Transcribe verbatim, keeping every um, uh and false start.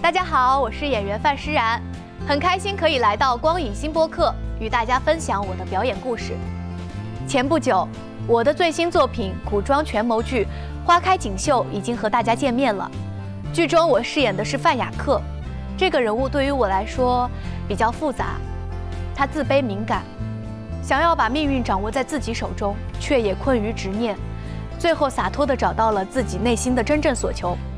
大家好，我是演员范诗然，很开心可以来到光影新播客，与大家分享我的表演故事。前不久，我的最新作品古装权谋剧《花开锦绣》已经和大家见面了。剧中我饰演的是范雅克，这个人物对于我来说比较复杂，他自卑敏感，想要把命运掌握在自己手中，却也困于执念，最后洒脱地找到了自己内心的真正所求。